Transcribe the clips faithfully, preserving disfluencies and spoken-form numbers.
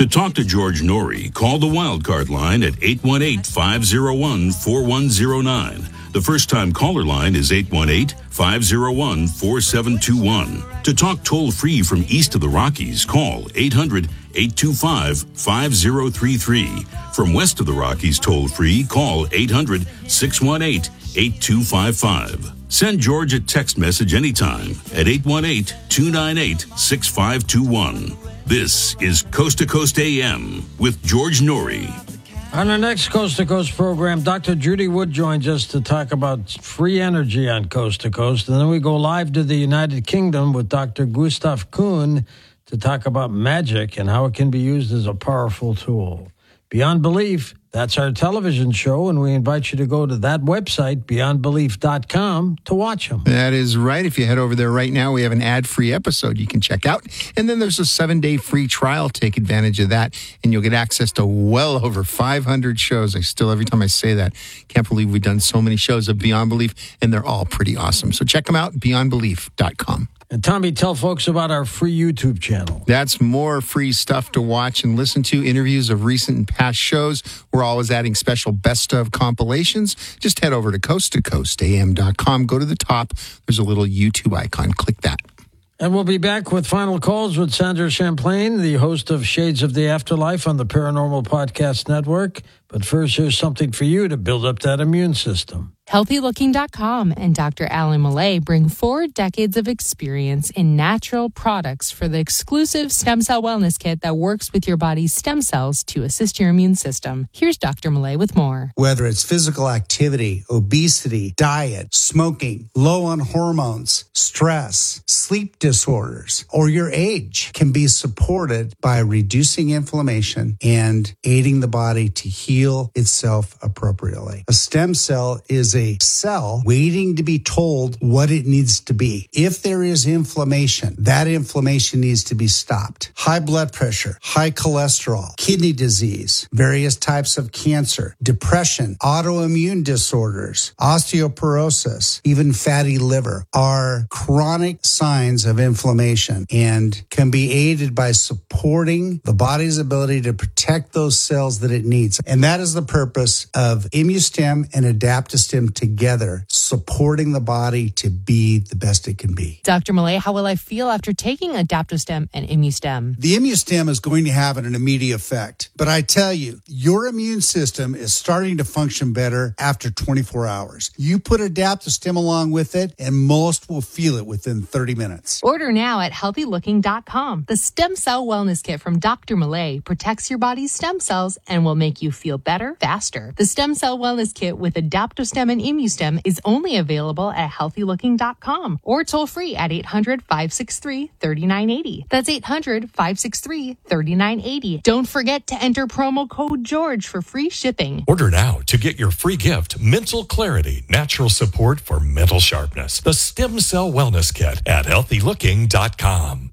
To talk to George Norrie, call the Wildcard line at eight one eight, five oh one, four one oh nine. The first-time caller line is eight one eight, five oh one, four seven two one. To talk toll-free from east of the Rockies, call eight hundred, eight two five, five oh three three. From west of the Rockies toll-free, call eight hundred, six one eight, eight two five five. Send George a text message anytime at eight one eight, two nine eight, six five two one. This is Coast to Coast A M with George Norrie. On our next Coast to Coast program, Doctor Judy Wood joins us to talk about free energy on Coast to Coast. And then we go live to the United Kingdom with Doctor Gustav Kuhn to talk about magic and how it can be used as a powerful tool. Beyond Belief, that's our television show, and we invite you to go to that website, beyond belief dot com, to watch them. That is right. If you head over there right now, we have an ad-free episode you can check out. And then there's a seven-day free trial. Take advantage of that, and you'll get access to well over five hundred shows. I still, every time I say that, can't believe we've done so many shows of Beyond Belief, and they're all pretty awesome. So check them out, beyond belief dot com. And Tommy, tell folks about our free YouTube channel. That's more free stuff to watch and listen to, interviews of recent and past shows. We're always adding special best of compilations. Just head over to coast to coast a m dot com. Go to the top. There's a little YouTube icon. Click that. And we'll be back with Final Calls with Sandra Champlain, the host of Shades of the Afterlife on the Paranormal Podcast Network. But first, here's something for you to build up that immune system. healthy looking dot com and Doctor Alan Millay bring four decades of experience in natural products for the exclusive Stem Cell Wellness Kit that works with your body's stem cells to assist your immune system. Here's Doctor Millay with more. Whether it's physical activity, obesity, diet, smoking, low on hormones, stress, sleep disorders, or your age can be supported by reducing inflammation and aiding the body to heal itself appropriately. A stem cell is a cell waiting to be told what it needs to be. If there is inflammation, that inflammation needs to be stopped. High blood pressure, high cholesterol, kidney disease, various types of cancer, depression, autoimmune disorders, osteoporosis, even fatty liver are chronic signs of inflammation and can be aided by supporting the body's ability to protect those cells that it needs. And that is the purpose of ImmuStem and AdaptoStem together, supporting the body to be the best it can be. Doctor Millay, how will I feel after taking AdaptoStem and ImmuStem? The ImmuStem is going to have an immediate effect. But I tell you, your immune system is starting to function better after twenty-four hours. You put AdaptoStem along with it, and most will feel it within thirty minutes. Order now at healthy looking dot com. The Stem Cell Wellness Kit from Doctor Millay protects your body's stem cells and will make you feel better, faster. The Stem Cell Wellness Kit with AdaptoStem and ImmuStem is only available at healthy looking dot com or toll free at eight hundred, five six three, three nine eight zero. That's eight hundred, five six three, three nine eight zero. Don't forget to enter promo code George for free shipping. Order now to get your free gift, Mental Clarity, Natural Support for Mental Sharpness. The Stem Cell Wellness Kit at healthy looking dot com.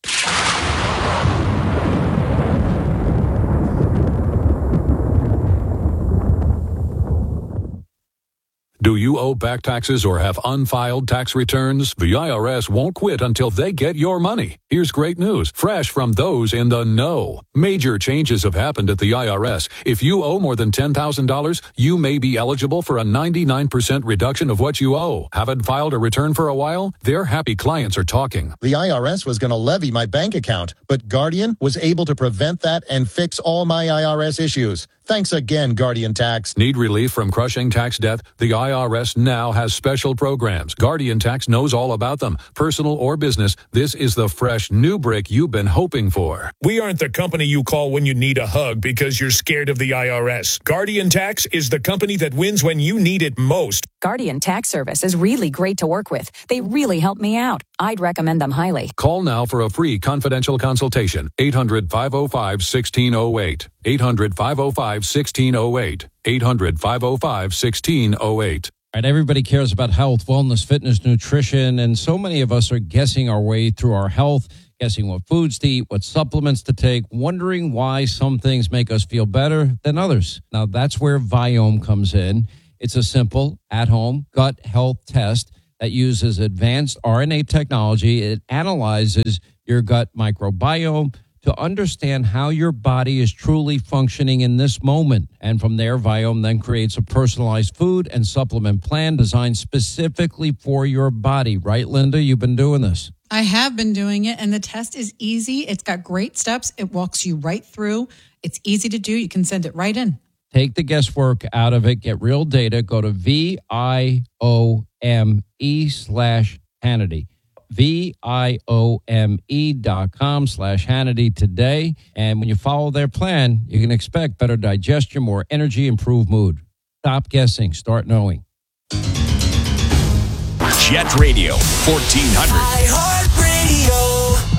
Do you owe back taxes or have unfiled tax returns? The I R S won't quit until they get your money. Here's great news, fresh from those in the know. Major changes have happened at the I R S. If you owe more than ten thousand dollars, you may be eligible for a ninety-nine percent reduction of what you owe. Haven't filed a return for a while? Their happy clients are talking. The I R S was going to levy my bank account, but Guardian was able to prevent that and fix all my I R S issues. Thanks again, Guardian Tax. Need relief from crushing tax debt? The I R S now has special programs. Guardian Tax knows all about them. Personal or business, this is the fresh new brick you've been hoping for. We aren't the company you call when you need a hug because you're scared of the I R S. Guardian Tax is the company that wins when you need it most. Guardian Tax Service is really great to work with. They really help me out. I'd recommend them highly. Call now for a free confidential consultation. eight hundred, five oh five, one six oh eight. eight hundred, five oh five, one six oh eight. eight hundred, five oh five, one six oh eight. All right, everybody cares about health, wellness, fitness, nutrition, and so many of us are guessing our way through our health, guessing what foods to eat, what supplements to take, wondering why some things make us feel better than others. Now, that's where Viome comes in. It's a simple, at-home gut health test that uses advanced R N A technology. It analyzes your gut microbiome, to understand how your body is truly functioning in this moment. And from there, Viome then creates a personalized food and supplement plan designed specifically for your body. Right, Linda? You've been doing this. I have been doing it, and the test is easy. It's got great steps. It walks you right through. It's easy to do. You can send it right in. Take the guesswork out of it. Get real data. Go to V I O M E slash Hannity. V I O M E dot com slash Hannity today. And when you follow their plan, you can expect better digestion, more energy, improved mood. Stop guessing. Start knowing. Jet Radio, fourteen hundred. iHeartRadio.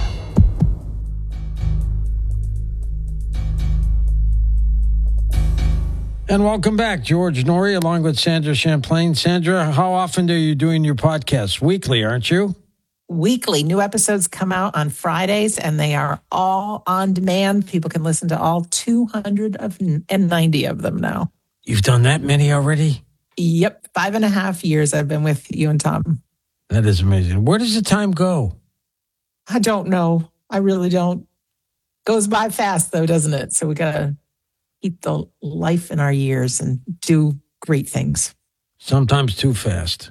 And welcome back, George Noory, along with Sandra Champlain. Sandra, how often are you doing your podcasts? Weekly, aren't you? Weekly. New episodes come out on Fridays, and they are all on demand. People can listen to all two hundred ninety of them now. You've done that many already? Yep. Five and a half years I've been with you and Tom. That is amazing. Where does the time go? I don't know. I really don't. Goes by fast, though, doesn't it? So we got to keep the life in our years and do great things. Sometimes too fast.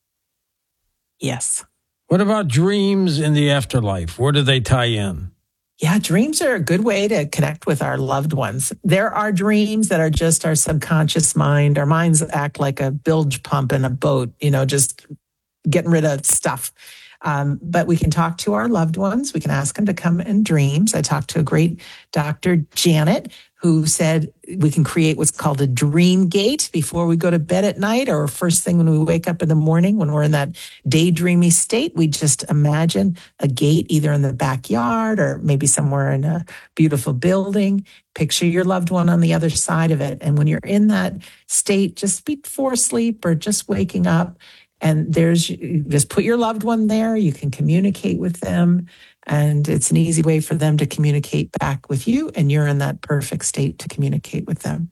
Yes. What about dreams in the afterlife? Where do they tie in? Yeah, dreams are a good way to connect with our loved ones. There are dreams that are just our subconscious mind. Our minds act like a bilge pump in a boat, you know, just getting rid of stuff. Um, but we can talk to our loved ones. We can ask them to come in dreams. I talked to a great Doctor Janet, who said we can create what's called a dream gate before we go to bed at night, or first thing when we wake up in the morning, when we're in that daydreamy state. We just imagine a gate either in the backyard or maybe somewhere in a beautiful building. Picture your loved one on the other side of it. And when you're in that state, just before sleep or just waking up, and there's, just put your loved one there. You can communicate with them, and it's an easy way for them to communicate back with you, and you're in that perfect state to communicate with them.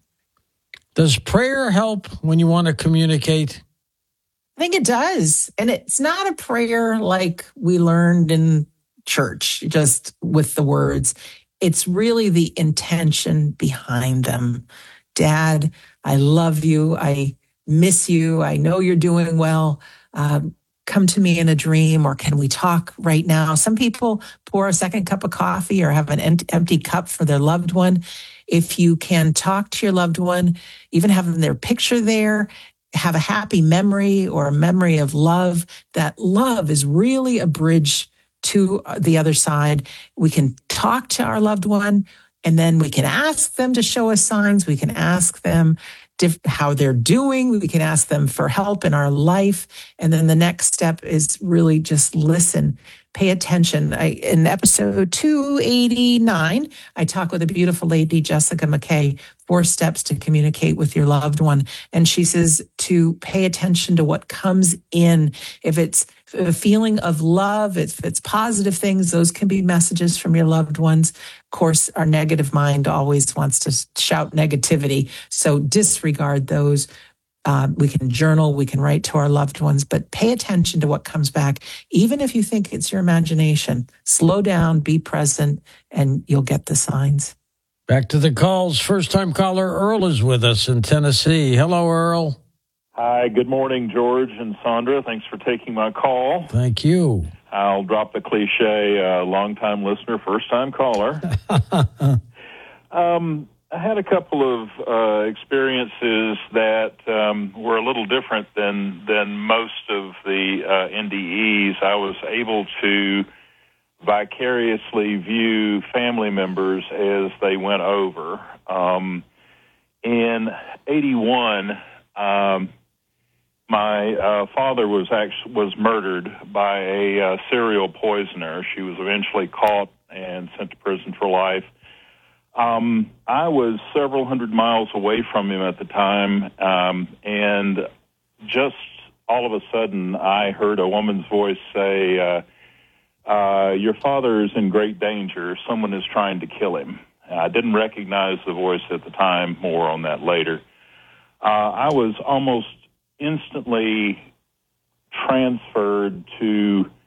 Does prayer help when you want to communicate? I think it does. And it's not a prayer like we learned in church, just with the words. It's really the intention behind them. Dad, I love you. I miss you. I know you're doing well. Um, come to me in a dream, or can we talk right now? Some people pour a second cup of coffee or have an empty cup for their loved one. If you can talk to your loved one, even have their picture there, have a happy memory or a memory of love, that love is really a bridge to the other side. We can talk to our loved one, and then we can ask them to show us signs. We can ask them how they're doing. We can ask them for help in our life. And then the next step is really just listen, pay attention. I, in episode two eighty-nine, I talk with a beautiful lady, Jessica McKay, four steps to communicate with your loved one. And she says to pay attention to what comes in. If it's a feeling of love, if it's positive things, those can be messages from your loved ones. Of course, our negative mind always wants to shout negativity, so disregard those. Uh, we can journal, we can write to our loved ones, but pay attention to what comes back. Even if you think it's your imagination, slow down, be present, and you'll get the signs. Back to the calls. First-time caller Earl is with us in Tennessee. Hello, Earl. Hi, good morning, George and Sandra. Thanks for taking my call. Thank you. I'll drop the cliche, uh, long-time listener, first-time caller. um, I had a couple of uh, experiences that um, were a little different than, than most of the uh, N D Es. I was able to vicariously view family members as they went over. Um, in eighty-one, um, my uh, father was actually was murdered by a uh, serial poisoner. She was eventually caught and sent to prison for life. Um, I was several hundred miles away from him at the time, um, and just all of a sudden, I heard a woman's voice say, uh, uh, your father is in great danger. Someone is trying to kill him. I didn't recognize the voice at the time. More on that later. Uh, I was almost instantly transferred to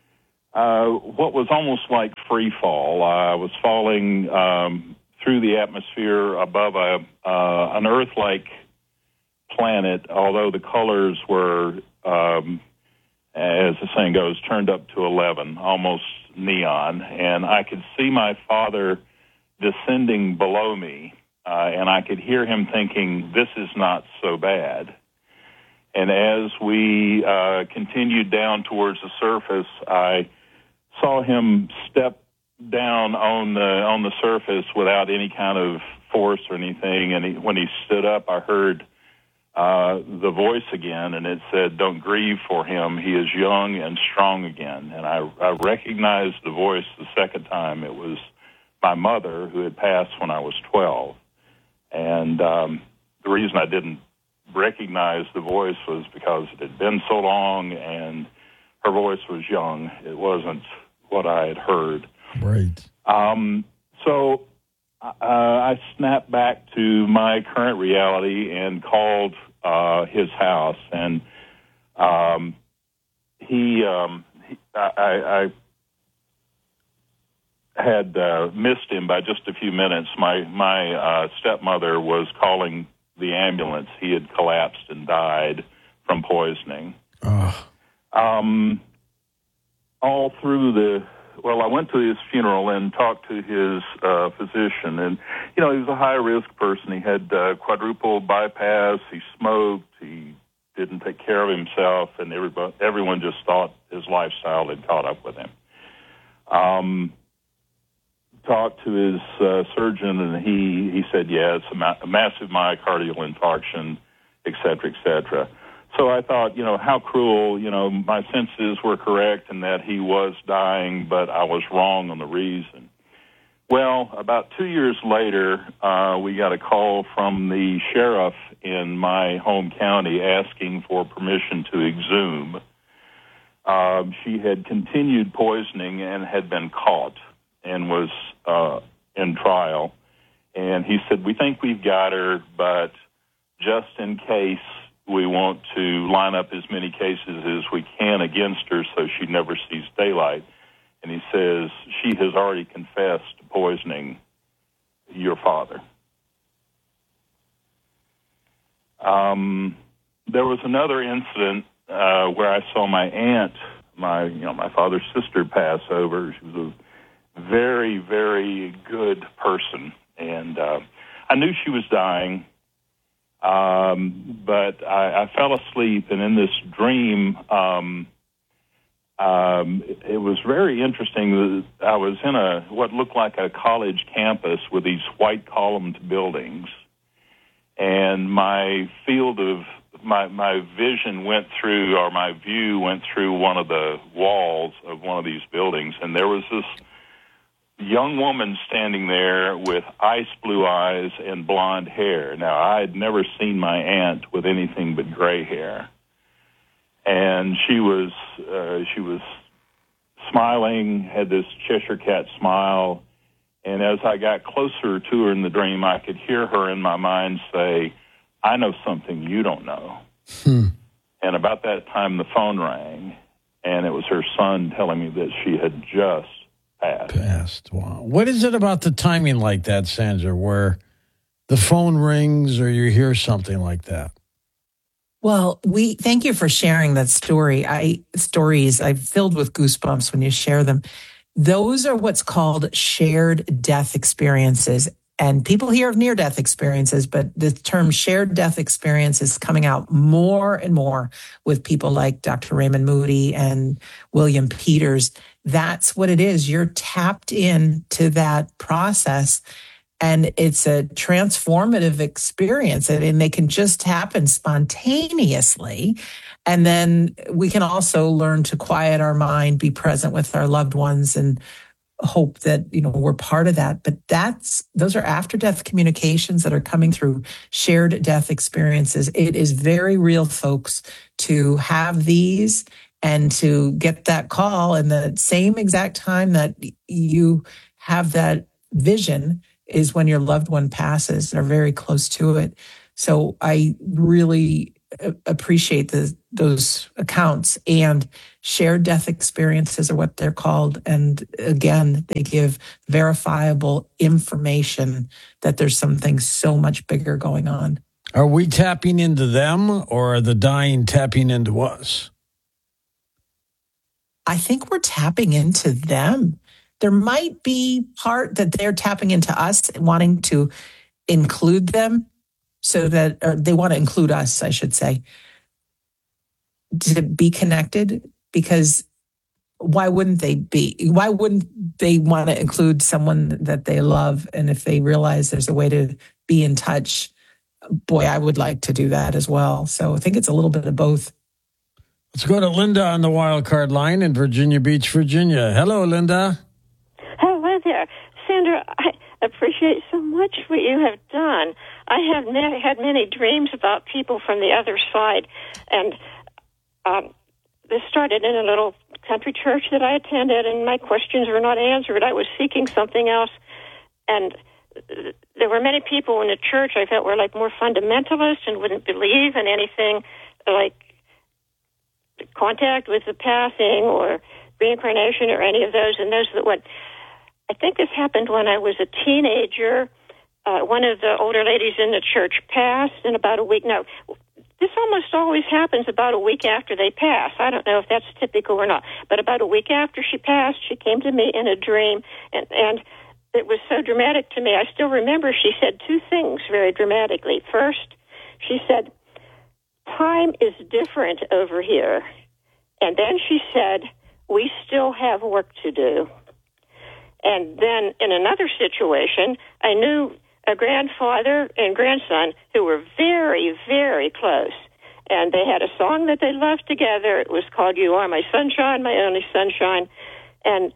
uh, what was almost like free fall. I was falling um, through the atmosphere above a uh, an Earth-like planet, although the colors were, um, as the saying goes, turned up to eleven, almost neon. And I could see my father descending below me, uh, and I could hear him thinking, this is not so bad. And as we uh, continued down towards the surface, I saw him step down on the on the surface without any kind of force or anything. And he, when he stood up, I heard uh, the voice again, and it said, "Don't grieve for him. He is young and strong again." And I, I recognized the voice the second time. It was my mother, who had passed when I was twelve. And um, the reason I didn't recognize the voice was because it had been so long and her voice was young. It wasn't what I had heard. Right. Um, so uh, I snapped back to my current reality and called uh, his house. And um, he, um, he I, I had uh, missed him by just a few minutes. My, my uh, stepmother was calling the ambulance. He had collapsed and died from poisoning. Oh. Um, all through the, well, I went to his funeral and talked to his uh, physician, and, you know, he was a high-risk person. He had uh, quadruple bypass, he smoked, he didn't take care of himself, and everybody, everyone just thought his lifestyle had caught up with him. Um, talked to his uh, surgeon, and he, he said, yeah, it's a, ma- a massive myocardial infarction, et cetera, et cetera. So I thought, you know, how cruel, you know, my senses were correct in that he was dying, but I was wrong on the reason. Well, about two years later, uh, we got a call from the sheriff in my home county asking for permission to exhume. Um, she had continued poisoning and had been caught and was uh, in trial. And he said, we think we've got her, but just in case, we want to line up as many cases as we can against her so she never sees daylight. And he says, she has already confessed to poisoning your father. Um, there was another incident uh, where I saw my aunt, my you know my father's sister, pass over. She was a very, very good person, and uh, I knew she was dying. Um, but I, I fell asleep, and in this dream, um, um, it, it was very interesting. I was in a what looked like a college campus with these white columned buildings, and my field of my my vision went through, or my view went through one of the walls of one of these buildings, and there was this young woman standing there with ice blue eyes and blonde hair. Now, I had never seen my aunt with anything but gray hair. And she was uh, she was smiling, had this Cheshire Cat smile. And as I got closer to her in the dream, I could hear her in my mind say, I know something you don't know. Hmm. And about that time, the phone rang, and it was her son telling me that she had just Passed. Passed. Wow. What is it about the timing like that, Sandra, where the phone rings or you hear something like that? Well, we thank you for sharing that story. I stories I'm filled with goosebumps when you share them. Those are what's called shared death experiences. And people hear of near-death experiences, but the term shared death experience is coming out more and more with people like Doctor Raymond Moody and William Peters. That's what it is. You're tapped into that process, and it's a transformative experience, and they can just happen spontaneously. And then we can also learn to quiet our mind, be present with our loved ones, and hope that, you know, we're part of that. But that's, those are after death communications that are coming through shared death experiences. It is very real, folks, to have these and to get that call in the same exact time that you have that vision is when your loved one passes or very close to it. So I really uh, appreciate the, those accounts. And shared death experiences are what they're called. And again, they give verifiable information that there's something so much bigger going on. Are we tapping into them, or are the dying tapping into us? I think we're tapping into them. There might be part that they're tapping into us, wanting to include them so that, or they want to include us, I should say, to be connected, because why wouldn't they be? Why wouldn't they want to include someone that they love? And if they realize there's a way to be in touch, boy, I would like to do that as well. So I think it's a little bit of both. Let's go to Linda on the wild card line in Virginia Beach, Virginia. Hello, Linda. Hello there. Sandra, I appreciate so much what you have done. I have ne- had many dreams about people from the other side, and um, this started in a little country church that I attended, and my questions were not answered. I was seeking something else, and there were many people in the church I felt were like more fundamentalist and wouldn't believe in anything like contact with the passing or reincarnation or any of those, and those that would. I think this happened when I was a teenager. Uh, one of the older ladies in the church passed in about a week. Now, this almost always happens about a week after they pass. I don't know if that's typical or not, but about a week after she passed, she came to me in a dream, and, and it was so dramatic to me. I still remember she said two things very dramatically. First, she said, "Time is different over here." And then she said, "We still have work to do." And then in another situation, I knew a grandfather and grandson who were very, very close. And they had a song that they loved together. It was called "You Are My Sunshine, My Only Sunshine." And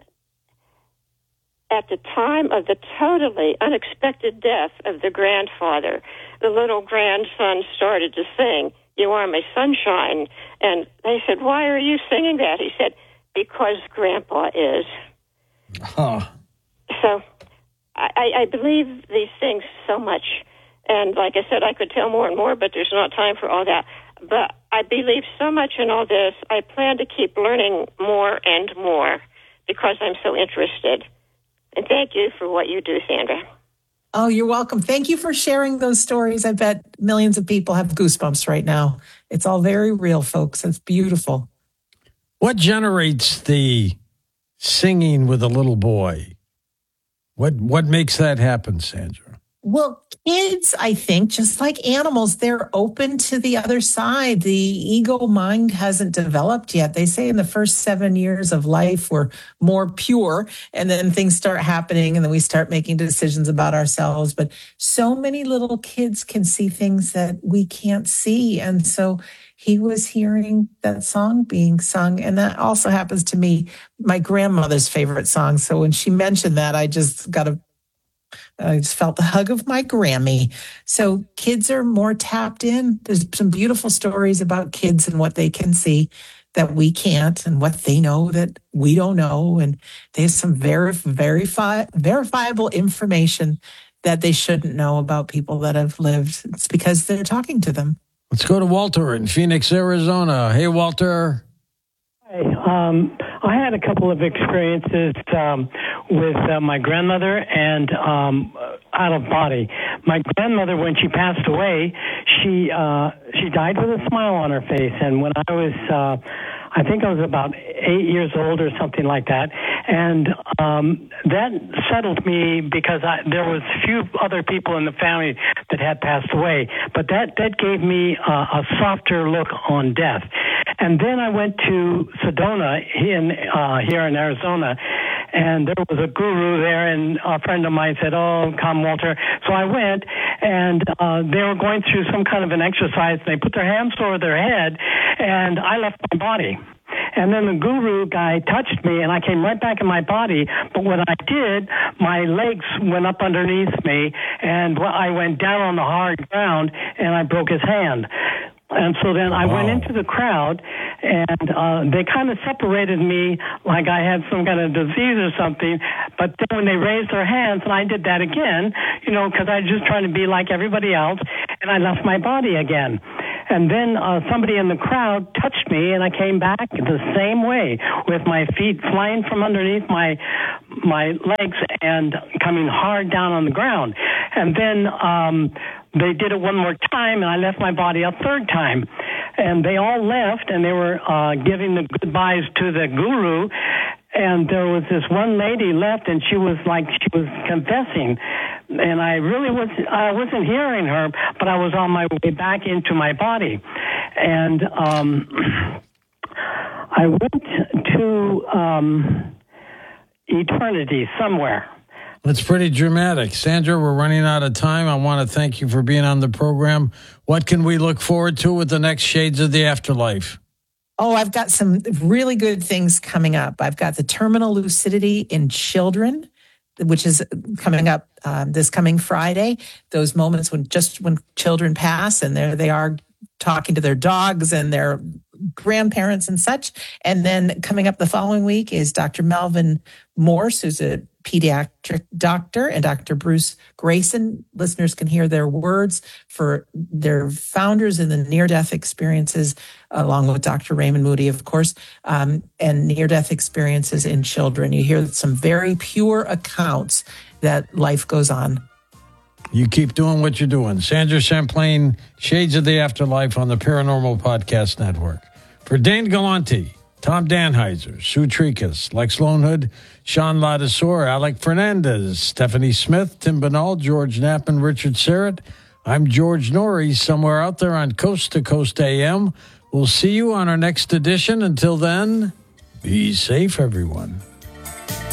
at the time of the totally unexpected death of the grandfather, the little grandson started to sing, "You Are My Sunshine." And they said, "Why are you singing that?" He said, "Because Grandpa is." Huh. So I, I believe these things so much. And like I said, I could tell more and more, but there's not time for all that. But I believe so much in all this. I plan to keep learning more and more because I'm so interested. And thank you for what you do, Sandra. Oh, you're welcome. Thank you for sharing those stories. I bet millions of people have goosebumps right now. It's all very real, folks. It's beautiful. What generates the singing with a little boy? What what makes that happen, Sandra? Well, kids, I think, just like animals, they're open to the other side. The ego mind hasn't developed yet. They say in the first seven years of life, we're more pure, and then things start happening, and then we start making decisions about ourselves. But so many little kids can see things that we can't see. And so he was hearing that song being sung. And that also happens to me, my grandmother's favorite song. So when she mentioned that, I just got a I just felt the hug of my Grammy. So kids are more tapped in. There's some beautiful stories about kids and what they can see that we can't, and what they know that we don't know. And there's some very verify, verifiable information that they shouldn't know about people that have lived. It's because they're talking to them. Let's go to Walter in Phoenix, Arizona. Hey, Walter. Hi. Um, I had a couple of experiences um, with uh, my grandmother and um, out of body. My grandmother, when she passed away, she uh, she died with a smile on her face. And when I was, uh, I think I was about eight years old or something like that, and um, that settled me because I, there was few other people in the family that had passed away. But that that gave me uh, a softer look on death. And then I went to Sedona in uh, here in Arizona, and there was a guru there, and a friend of mine said, "Oh, come, Walter." So I went, and uh, they were going through some kind of an exercise. They put their hands over their head, and I left my body. And then the guru guy touched me, and I came right back in my body. But when I did, my legs went up underneath me, and I went down on the hard ground, and I broke his hand. And so then I wow. went into the crowd, and uh, they kind of separated me like I had some kind of disease or something. But then when they raised their hands, and I did that again, you know, because I was just trying to be like everybody else, and I left my body again. And then uh, somebody in the crowd touched me, and I came back the same way, with my feet flying from underneath my my legs and coming hard down on the ground. And then um, they did it one more time, and I left my body a third time. And they all left, and they were uh, giving the goodbyes to the guru. And there was this one lady left, and she was like, she was confessing. And I really was, I wasn't hearing her, but I was on my way back into my body. And um, I went to um, eternity somewhere. That's pretty dramatic. Sandra, we're running out of time. I want to thank you for being on the program. What can we look forward to with the next Shades of the Afterlife? Oh, I've got some really good things coming up. I've got the terminal lucidity in children, which is coming up um, this coming Friday. Those moments when just when children pass and there they are talking to their dogs and their grandparents and such. And then coming up the following week is Doctor Melvin Morse, who's a pediatric doctor, and Doctor Bruce Grayson. Listeners can hear their words for their founders in the near-death experiences, along with Doctor Raymond Moody, of course, um, and near-death experiences in children. You hear some very pure accounts that life goes on. You keep doing what you're doing. Sandra Champlain, Shades of the Afterlife on the Paranormal Podcast Network. For Dane Galante, Tom Danheiser, Sue Tricas, Lex Lonehood, Sean Ladisor, Alec Fernandez, Stephanie Smith, Tim Banal, George Knapp, and Richard Serrett, I'm George Norrie, somewhere out there on Coast to Coast A M. We'll see you on our next edition. Until then, be safe, everyone.